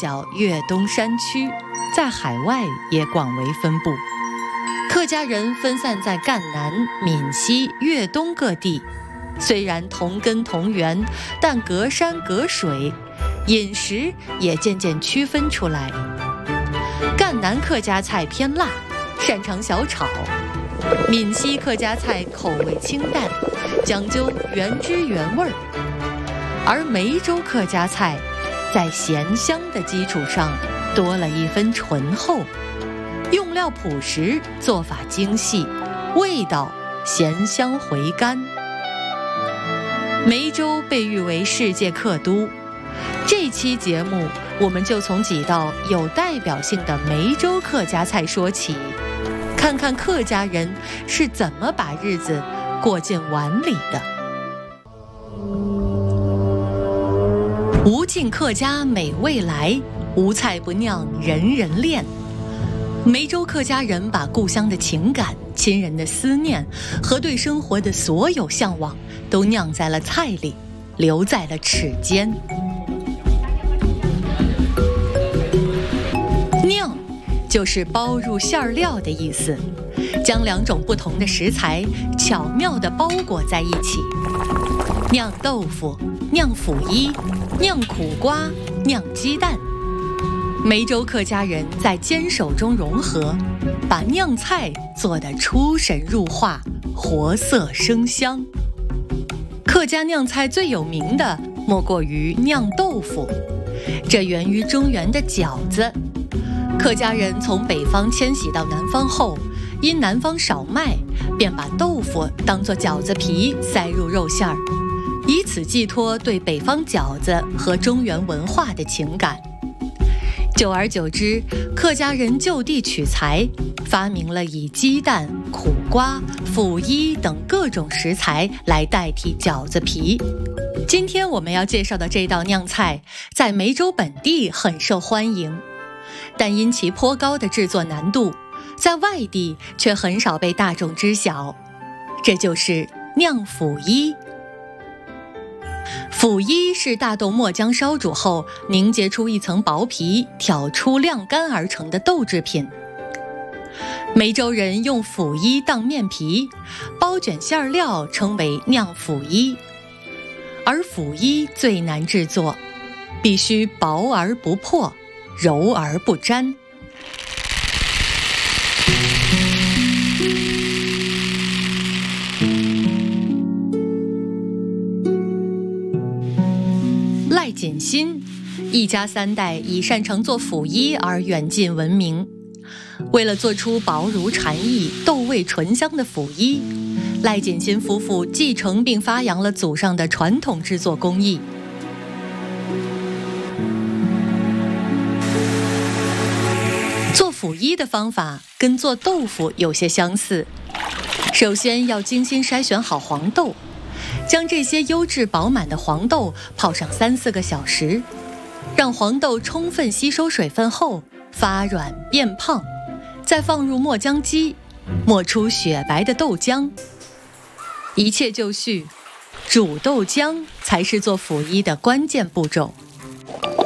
角粤东山区，在海外也广为分布。客家人分散在赣南、闽西、粤东各地，虽然同根同源，但隔山隔水，饮食也渐渐区分出来。赣南客家菜偏辣，擅长小炒；闽西客家菜口味清淡，讲究原汁原味儿；而梅州客家菜在咸香的基础上多了一分醇厚，用料朴实，做法精细，味道咸香回甘。梅州被誉为世界客都，这期节目我们就从几道有代表性的梅州客家菜说起，看看客家人是怎么把日子过进碗里的。无尽客家美味来，无菜不酿人人恋。梅州客家人把故乡的情感、亲人的思念和对生活的所有向往都酿在了菜里，留在了齿间。酿就是包入馅料的意思，将两种不同的食材巧妙地包裹在一起。酿豆腐、酿腐衣、酿苦瓜、酿鸡蛋。梅州客家人在坚守中融合，把酿菜做得出神入化，活色生香。客家酿菜最有名的莫过于酿豆腐，这源于中原的饺子。客家人从北方迁徙到南方后，因南方少麦，便把豆腐当作饺子皮塞入肉馅儿，以此寄托对北方饺子和中原文化的情感。久而久之，客家人就地取材，发明了以鸡蛋、苦瓜、腐衣等各种食材来代替饺子皮。今天我们要介绍的这道酿菜，在梅州本地很受欢迎，但因其颇高的制作难度，在外地却很少被大众知晓。这就是酿腐衣。腐衣是大豆末浆烧煮后凝结出一层薄皮，挑出晾干而成的豆制品。梅州人用腐衣当面皮，包卷馅料称为酿腐衣。而腐衣最难制作，必须薄而不破，柔而不粘。赖锦新一家3代以擅长做腐衣而远近闻名。为了做出薄如蝉翼、豆味醇香的腐衣，赖锦新夫妇继承并发扬了祖上的传统制作工艺。做腐衣的方法跟做豆腐有些相似，首先要精心筛选好黄豆，将这些优质饱满的黄豆泡上3-4个小时，让黄豆充分吸收水分后发软变胖，再放入磨浆机，磨出雪白的豆浆。一切就绪，煮豆浆才是做腐衣的关键步骤。